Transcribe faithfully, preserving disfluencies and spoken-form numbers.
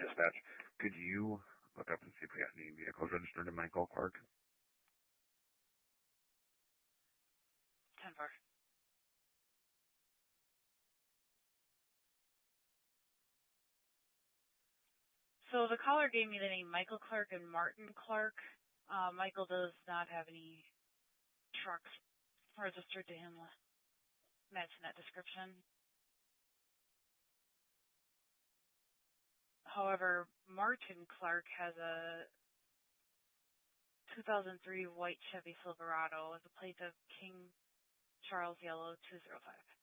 Dispatch, could you look up and see if we got any vehicles registered to Michael Clark? ten four. So the caller gave me the name Michael Clark and Martin Clark. Uh, Michael does not have any trucks registered to him matching that description. However, Martin Clark has a two thousand three white Chevy Silverado with a plate of King Charles Yellow two zero five.